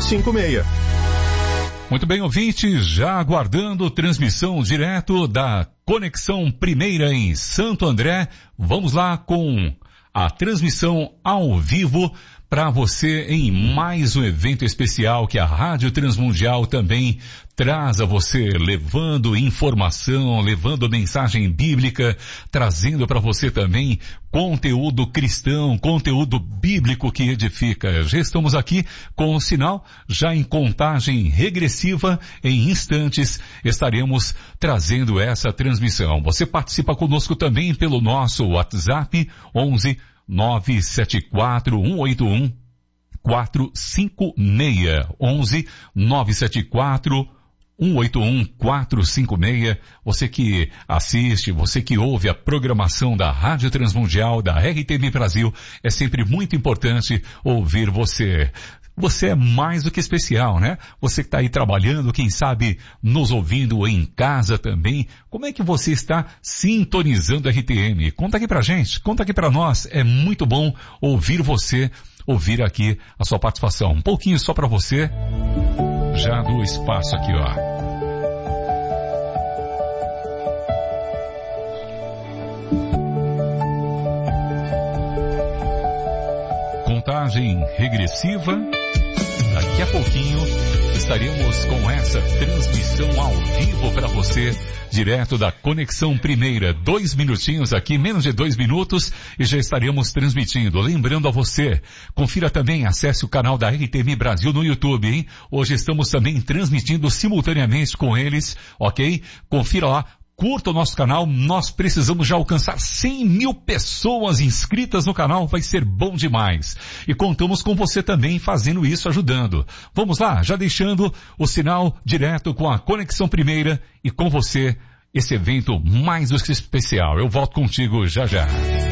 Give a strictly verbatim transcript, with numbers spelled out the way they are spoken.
cinco seis. Muito bem, ouvintes, já aguardando transmissão direto da Conexão Primeira em Santo André. Vamos lá com a transmissão ao vivo para você em mais um evento especial que a Rádio Transmundial também traz a você, levando informação, levando mensagem bíblica, trazendo para você também conteúdo cristão, conteúdo bíblico que edifica. Já estamos aqui com o sinal, já em contagem regressiva, em instantes estaremos trazendo essa transmissão. Você participa conosco também pelo nosso WhatsApp, onze nove sete quatro um oito um quatro cinco seis, onze nove sete quatro um oito um quatro cinco seis. Você que assiste, você que ouve a programação da Rádio Transmundial, da R T M Brasil, é sempre muito importante ouvir você. Você é mais do que especial, né? Você que está aí trabalhando, quem sabe nos ouvindo em casa também. Como é que você está sintonizando a R T M? Conta aqui pra gente, conta aqui pra nós. É muito bom ouvir você, ouvir aqui a sua participação. Um pouquinho só pra você. Já do espaço aqui, ó. Contagem regressiva. Daqui a pouquinho estaremos com essa transmissão ao vivo para você, direto da Conexão Primeira. Dois minutinhos aqui, menos de dois minutos, e já estaremos transmitindo. Lembrando a você, confira também, acesse o canal da R T M Brasil no YouTube, hein? Hoje estamos também transmitindo simultaneamente com eles, ok? Confira lá. Curta o nosso canal, nós precisamos já alcançar cem mil pessoas inscritas no canal, vai ser bom demais. E contamos com você também fazendo isso, ajudando. Vamos lá, já deixando o sinal direto com a Conexão Primeira e com você, esse evento mais do que especial. Eu volto contigo já já.